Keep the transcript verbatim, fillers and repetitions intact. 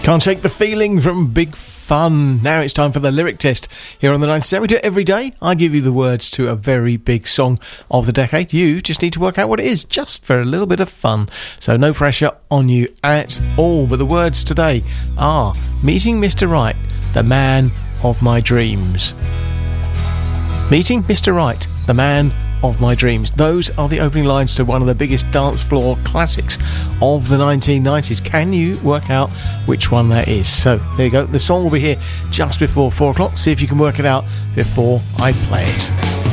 Can't Shake the Feeling from Big Fun. Now it's time for the lyric test here on the ninety-seven. We do it every day. I give you the words to a very big song of the decade. You just need to work out what it is, just for a little bit of fun. So no pressure on you at all. But the words today are Meeting Mister Right, the man of my dreams. Meeting Mister Right, the man of my dreams. Those are the opening lines to one of the biggest dance floor classics of the nineteen nineties. Can you work out which one that is? So there you go. The song will be here just before four o'clock. See if you can work it out before I play it.